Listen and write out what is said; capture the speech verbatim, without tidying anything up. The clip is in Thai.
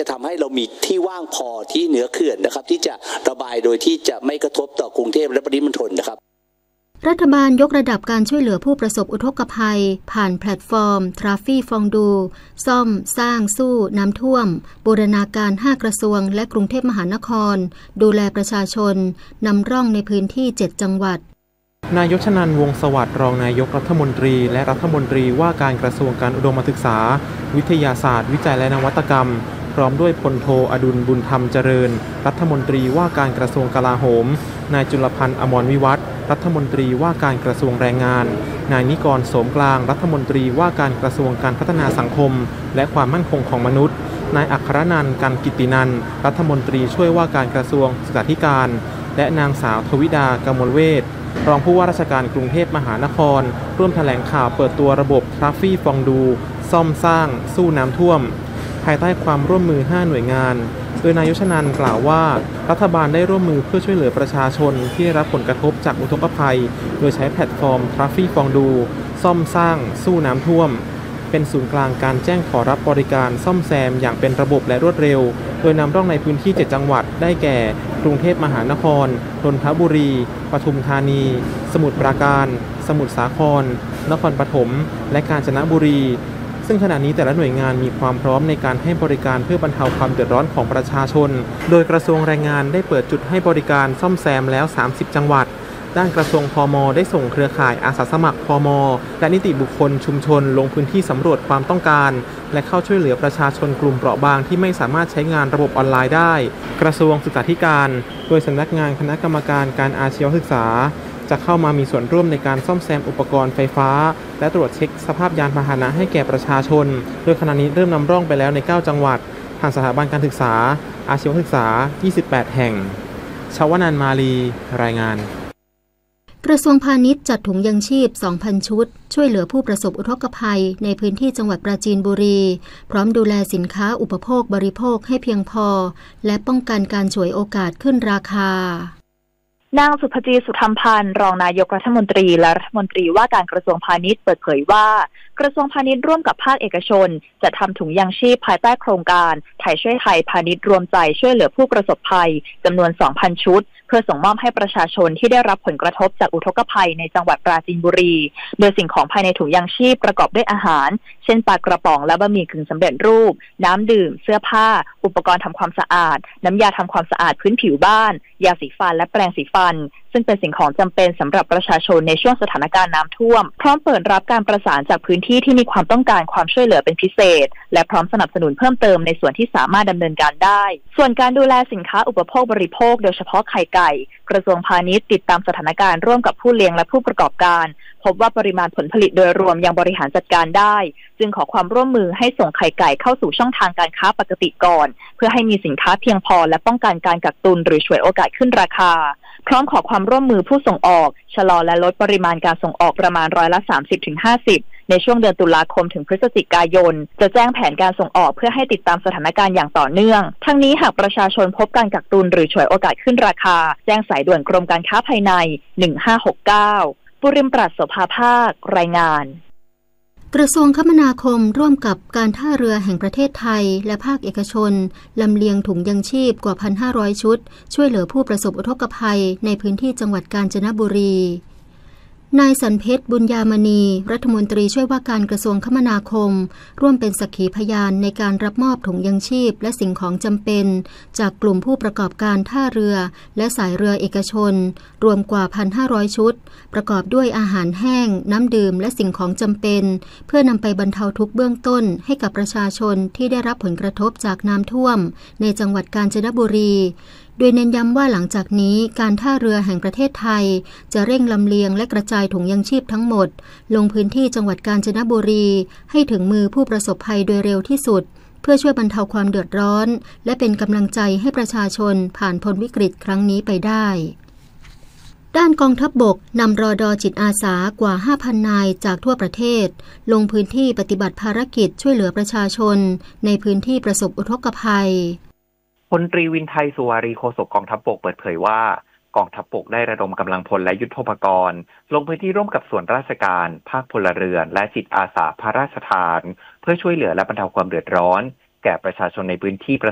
จะทำให้เรามีที่ว่างพอที่เหนือเขื่อนนะครับที่จะระบายโดยที่จะไม่กระทบต่อกรุงเทพและปริมณฑลนะครับรัฐบาลยกระดับการช่วยเหลือผู้ประสบอุทกภัยผ่านแพลตฟอร์มทราฟี่ฟองดูซ่อมสร้างสู้น้ำท่วมบูรณาการห้ากระทรวงและกรุงเทพมหานครดูแลประชาชนนำร่องในพื้นที่เจ็ดจังหวัดนายชนันท์ วงศ์สวัสดิ์รองนายกรัฐมนตรีและรัฐมนตรีว่าการกระทรวงการอุดมศึกษาวิทยาศาสตร์วิจัยและนวัตกรรมพร้อมด้วยพลโทอดุลบุญธรรมเจริญรัฐมนตรีว่าการกระทรวงกลาโหมนายจุลพันธ์อมรวิวัฒน์รัฐมนตรีว่าการกระทรวงแรงงานนายนิกรโสมกลางรัฐมนตรีว่าการกระทรวงการพัฒนาสังคมและความมั่นคงของมนุษย์นายอัครนันท์ กันกิตตินันท์รัฐมนตรีช่วยว่าการกระทรวงศึกษาธิการและนางสาวทวิดากมลเวชรองผู้ว่าราชการกรุงเทพมหานครร่วมแถลงข่าวเปิดตัวระบบทราฟี่ฟองดูซ่อมสร้างสู้น้ำท่วมภายใต้ความร่วมมือห้าหน่วยงานโดยนายชนันท์กล่าวว่ารัฐบาลได้ร่วมมือเพื่อช่วยเหลือประชาชนที่ได้รับผลกระทบจากอุทกภัยโดยใช้แพลตฟอร์มทราฟี่ฟองดูซ่อมสร้างสู้น้ำท่วมเป็นศูนย์กลางการแจ้งขอรับบริการซ่อมแซมอย่างเป็นระบบและรวดเร็วโดยนำร่องในพื้นที่เจ็ดจังหวัดได้แก่กรุงเทพมหานครนนทบุรีปทุมธานีสมุทรปราการสมุทรสาครนครปฐมและกาญจนบุรีซึ่งขณะนี้แต่ละหน่วยงานมีความพร้อมในการให้บริการเพื่อบรรเทาความเดือดร้อนของประชาชนโดยกระทรวงแรงงานได้เปิดจุดให้บริการซ่อมแซมแล้วสามสิบจังหวัดด้านกระทรวงพม.ได้ส่งเครือข่ายอาสาสมัครพม.และนิติบุคคลชุมชนลงพื้นที่สำรวจความต้องการและเข้าช่วยเหลือประชาชนกลุ่มเปราะบางที่ไม่สามารถใช้งานระบบออนไลน์ได้กระทรวงศึกษาธิการโดยสำนักงานคณะกรรมการการอาชีวศึกษาจะเข้ามามีส่วนร่วมในการซ่อมแซมอุปกรณ์ไฟฟ้าและตรวจเช็คสภาพยานพาหนะให้แก่ประชาชนโดยขณะนี้เริ่มนำร่องไปแล้วในเก้าจังหวัดทางสถาบันการศึกษาอาชีวศึกษายี่สิบแปดแห่งชวนันท์ มาลีรายงานกระทรวงพาณิชย์จัดถุงยังชีพ สองพัน ชุดช่วยเหลือผู้ประสบอุทกภัยในพื้นที่จังหวัดปราจีนบุรีพร้อมดูแลสินค้าอุปโภคบริโภคให้เพียงพอและป้องกันการฉวยโอกาสขึ้นราคานางสุภจี สุธรรมพันธ์รองนายกรัฐมนตรีและรัฐมนตรีว่าการกระทรวงพาณิชย์เปิดเผยว่ากระทรวงพาณิชย์ร่วมกับภาคเอกชนจะทำถุงยังชีพภายใต้โครงการไทยช่วยไทยพาณิชย์รวมใจช่วยเหลือผู้ประสบภัยจำนวน สองพัน ชุดเพื่อส่งมอบให้ประชาชนที่ได้รับผลกระทบจากอุทกภัยในจังหวัดปราจีนบุรีโดยสิ่งของภายในถุงยังชีพประกอบด้วยอาหารเช่นปลากระป๋องและบะหมี่กึ่งสำเร็จรูปน้ำดื่มเสื้อผ้าอุปกรณ์ทำความสะอาดน้ำยาทำความสะอาดพื้นผิวบ้านยาสีฟันและแปรงสีฟันซึ่งเป็นสิ่งของจำเป็นสำหรับประชาชนในช่วงสถานการณ์น้ำท่วมพร้อมเปิดรับการประสานจากพื้นที่ที่มีความต้องการความช่วยเหลือเป็นพิเศษและพร้อมสนับสนุนเพิ่มเติมในส่วนที่สามารถดำเนินการได้ส่วนการดูแลสินค้าอุปโภคบริโภคโดยเฉพาะไข่ไก่กระทรวงพาณิชย์ติดตามสถานการณ์ร่วมกับผู้เลี้ยงและผู้ประกอบการพบว่าปริมาณผลผลิตโดยรวมยังบริหารจัดการได้จึงขอความร่วมมือให้ส่งไข่ไก่เข้าสู่ช่องทางการค้าปกติก่อนเพื่อให้มีสินค้าเพียงพอและป้องกันการกักตุนหรือฉวยโอกาสขึ้นราคาพร้อมขอความร่วมมือผู้ส่งออกชะลอและลดปริมาณการส่งออกประมาณร้อยละ สามสิบถึงห้าสิบ ในช่วงเดือนตุลาคมถึงพฤศจิกายนจะแจ้งแผนการส่งออกเพื่อให้ติดตามสถานการณ์อย่างต่อเนื่องทั้งนี้หากประชาชนพบการกักตุนหรือฉวยโอกาสขึ้นราคาแจ้งสายด่วนกรมการค้าภายในหนึ่งห้าหกเก้าปุริมปราศโสภาภาครายงานกระทรวงคมนาคมร่วมกับการท่าเรือแห่งประเทศไทยและภาคเอกชนลำเลียงถุงยังชีพกว่า หนึ่งพันห้าร้อย ชุดช่วยเหลือผู้ประสบอุทกภัยในพื้นที่จังหวัดกาญจนบุรีนายสันเพชรบุญญามณีรัฐมนตรีช่วยว่าการกระทรวงคมนาคมร่วมเป็นสักขีพยานในการรับมอบถุงยังชีพและสิ่งของจำเป็นจากกลุ่มผู้ประกอบการท่าเรือและสายเรือเอกชนรวมกว่า หนึ่งพันห้าร้อย ชุดประกอบด้วยอาหารแห้งน้ำดื่มและสิ่งของจำเป็นเพื่อนำไปบรรเทาทุกข์เบื้องต้นให้กับประชาชนที่ได้รับผลกระทบจากน้ำท่วมในจังหวัดกาญจนบุรีโดยเน้นย้ำว่าหลังจากนี้การท่าเรือแห่งประเทศไทยจะเร่งลำเลียงและกระจายถุงยังชีพทั้งหมดลงพื้นที่จังหวัดกาญจนบุรีให้ถึงมือผู้ประสบภัยโดยเร็วที่สุดเพื่อช่วยบรรเทาความเดือดร้อนและเป็นกำลังใจให้ประชาชนผ่านพ้นวิกฤตครั้งนี้ไปได้ด้านกองทัพบกนำรด.จิตอาสากว่า ห้าพัน นายจากทั่วประเทศลงพื้นที่ปฏิบัติภารกิจช่วยเหลือประชาชนในพื้นที่ประสบอุทกภัยพลตรีวินไทยสุวารีโฆษกกองทัพบกเปิดเผยว่ากองทัพบกได้ระดมกำลังพลและยุทโธปกรณ์ลงพื้นที่ร่วมกับส่วนราชการภาคพลเรือนและจิตอาสาพระราชทานเพื่อช่วยเหลือและบรรเทาความเดือดร้อนแก่ประชาชนในพื้นที่